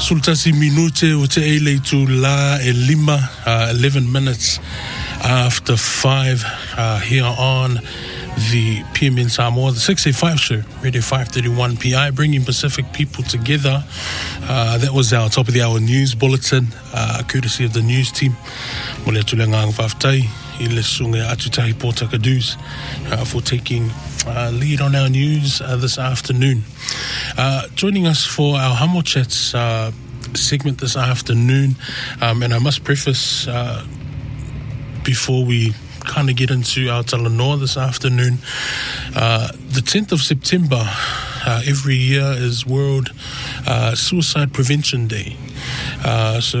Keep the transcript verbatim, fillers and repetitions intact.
Sultasi minute o te ele tu la e lima, uh, eleven minutes after five uh, here on the P M in Samoa, the six eighty-five show, Radio five thirty-one P I, bringing Pacific people together. Uh, that was our top of the hour news bulletin, uh, courtesy of the news team. Mole tulengang whaftai, ile sunga atutahi Portakadus, uh for taking uh, lead on our news uh, this afternoon. Uh, joining us for our Hamo Chats uh, segment this afternoon, um, and I must preface uh, before we kind of get into our Talanoa this afternoon, uh, the tenth of September uh, every year is World uh, Suicide Prevention Day. Uh, so